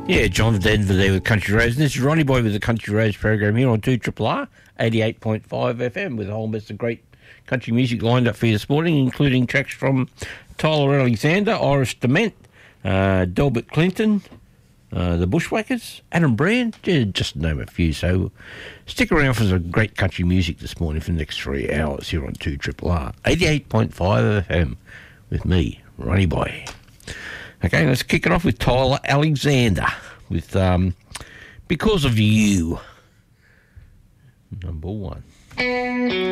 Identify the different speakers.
Speaker 1: Yeah, John Denver there with Country Roads. This is Ronnie Boy with the Country Roads program here on 2RRR 88.5 FM with a whole mess of great country music lined up for you this morning, including tracks from Tyler Alexander, Iris DeMent, Delbert Clinton, the Bushwhackers, Adam Brand, just to name a few. So stick around for some great country music this morning for the next 3 hours here on 2RRR 88.5 FM with me, Ronnie Boy. Okay, let's kick it off with Tyler Alexander with Because of You, number 1.